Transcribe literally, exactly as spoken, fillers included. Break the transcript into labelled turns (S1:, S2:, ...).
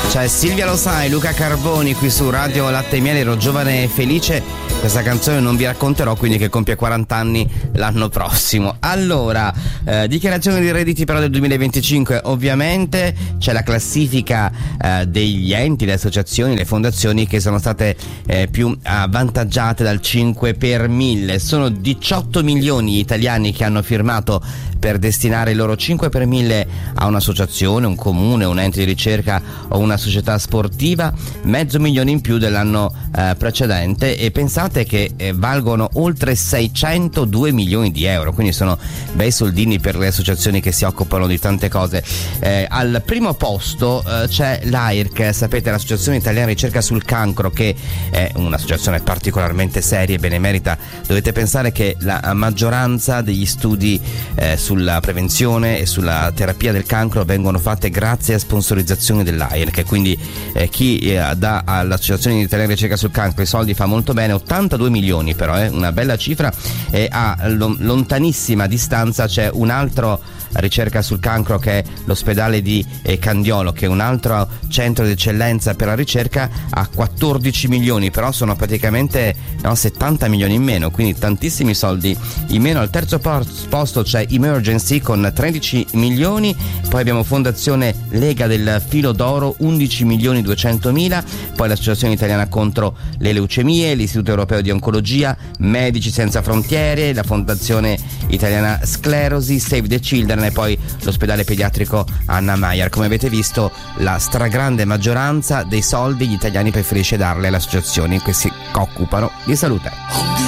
S1: C'è Silvia Lo Sai, Luca Carboni qui su Radio Latte e Miele, ero giovane e felice. Questa canzone non vi racconterò, quindi, che compie quaranta anni l'anno prossimo. Allora, eh, dichiarazione di redditi però del duemilaventicinque, ovviamente c'è la classifica eh, degli enti, le associazioni, le fondazioni che sono state eh, più avvantaggiate dal cinque per mille. Sono diciotto milioni gli italiani che hanno firmato per destinare il loro cinque per mille a un'associazione, un comune, un ente di ricerca o una società sportiva, mezzo milione in più dell'anno eh, precedente, e pensate che eh, valgono oltre seicentodue milioni di euro, quindi sono bei soldini per le associazioni che si occupano di tante cose. Eh, al primo posto eh, c'è l'A I R C, sapete, l'Associazione Italiana Ricerca sul Cancro, che è un'associazione particolarmente seria e benemerita. Dovete pensare che la maggioranza degli studi eh, sulla prevenzione e sulla terapia del cancro vengono fatte grazie a sponsorizzazioni dell'A I R C, quindi eh, chi eh, dà all'Associazione Italiana Ricerca sul Cancro i soldi fa molto bene. Ottantadue milioni però è eh, una bella cifra, e a lontanissima distanza c'è un altro ricerca sul cancro, che è l'ospedale di eh, Candiolo, che è un altro centro di eccellenza per la ricerca, a quattordici milioni, però sono praticamente no, settanta milioni in meno, quindi tantissimi soldi in meno. Al terzo posto c'è Emergency con tredici milioni, poi abbiamo Fondazione Lega del Filo d'Oro, undici milioni duecentomila, poi l'Associazione Italiana contro le leucemie, l'Istituto Europeo di Oncologia, Medici Senza Frontiere, la Fondazione Italiana Sclerosi, Save the Children e poi l'ospedale pediatrico Anna Meyer. Come avete visto, la stragrande maggioranza dei soldi gli italiani preferisce darle alle associazioni che si occupano di salute.